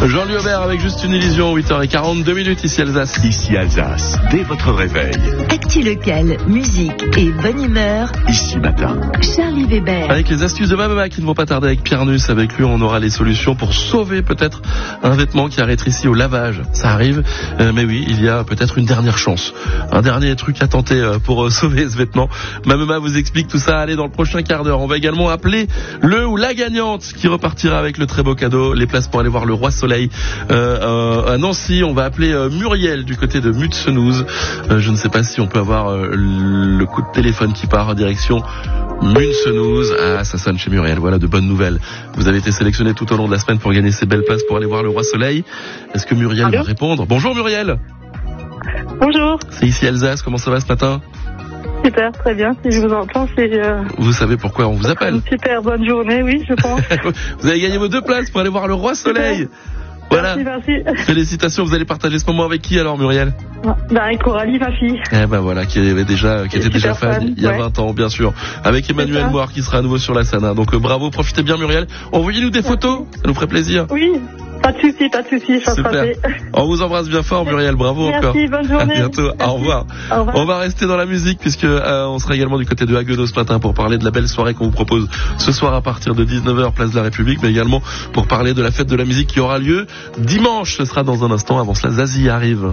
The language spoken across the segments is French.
Jean-Louis Aubert avec Juste une illusion, 8h42 ici Alsace. Ici Alsace, dès votre réveil. Actu local, musique et bonne humeur. Ici matin. Charlie Weber. Avec les astuces de Mamema qui ne vont pas tarder avec Pierre Nuss. Avec lui, on aura les solutions pour sauver peut-être un vêtement qui a rétréci au lavage. Ça arrive, mais oui, il y a peut-être une dernière chance. Un dernier truc à tenter pour sauver ce vêtement. Mamema vous explique tout ça. Allez, dans le prochain quart d'heure, on va également appeler le ou la gagnante qui repartira avec le très beau cadeau. Les places pour aller voir le Roi Soleil à Nancy. On va appeler Muriel du côté de Mutsenouze. Je ne sais pas si on peut avoir le coup de téléphone qui part en direction Mutsenouze. Ah, ça sonne chez Muriel. Voilà de bonnes nouvelles. Vous avez été sélectionné tout au long de la semaine pour gagner ces belles places pour aller voir le Roi Soleil. Est-ce que Muriel va répondre? Bonjour Muriel. Bonjour. C'est ici Alsace. Comment ça va ce matin? Super, très bien. Si je vous entends, c'est... Vous savez pourquoi on vous appelle? Une super bonne journée, oui, je pense. Vous avez gagné vos 2 places pour aller voir le Roi Soleil. Super. Voilà. Merci. Félicitations. Vous allez partager ce moment avec qui alors, Muriel? Avec Coralie, ma fille. Eh ben voilà, qui était déjà fan il y a 20 ans, bien sûr. Avec Emmanuel Moire qui sera à nouveau sur la scène. Donc bravo, profitez bien, Muriel. Envoyez-nous des photos, ça nous ferait plaisir. Oui. Pas de souci, ça sera fait. On vous embrasse bien fort, Muriel, bravo. Merci, encore. Bonne journée. À bientôt, Merci. Au revoir. On va rester dans la musique puisque on sera également du côté de Haguenau ce matin pour parler de la belle soirée qu'on vous propose ce soir à partir de 19h, place de la République, mais également pour parler de la fête de la musique qui aura lieu dimanche. Ce sera dans un instant. Avant cela, Zazie arrive.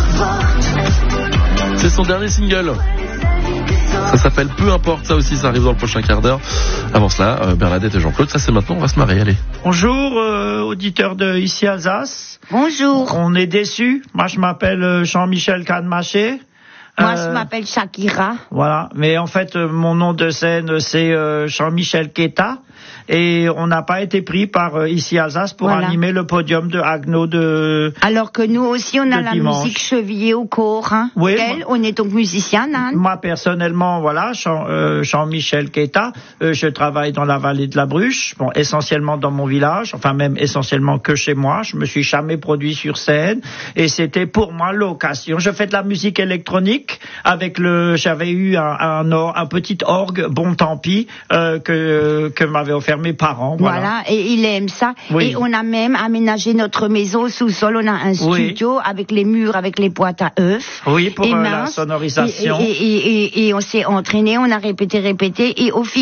C'est son dernier single. Ça s'appelle Peu importe, ça aussi, ça arrive dans le prochain quart d'heure. Avant cela, Bernadette et Jean-Claude, ça c'est maintenant, on va se marrer, allez. Bonjour, auditeurs de Ici Alsace. Bonjour. On est déçus. Moi, je m'appelle Jean-Michel Cadmaché. Moi, je m'appelle Shakira. Voilà, mais en fait, mon nom de scène, c'est Jean-Michel Keta. Et on n'a pas été pris par Ici Alsace pour animer le podium de Haguenau de... Alors que nous aussi, on a la musique chevillée au corps. Hein. Oui. On est donc musicien, hein. Moi, personnellement, voilà, Jean-Michel Keta, je travaille dans la vallée de la Bruche, bon, essentiellement dans mon village, enfin même essentiellement que chez moi. Je me suis jamais produit sur scène. Et c'était pour moi l'occasion. Je fais de la musique électronique avec j'avais eu un petit orgue, bon tant pis, que m'avaient offert mes parents. Voilà, et il aime ça. Oui. Et on a même aménagé notre maison au sous-sol. On a un studio avec les murs, avec les boîtes à œufs. Oui, pour la sonorisation. Et on s'est entraîné, on a répété. Et au final,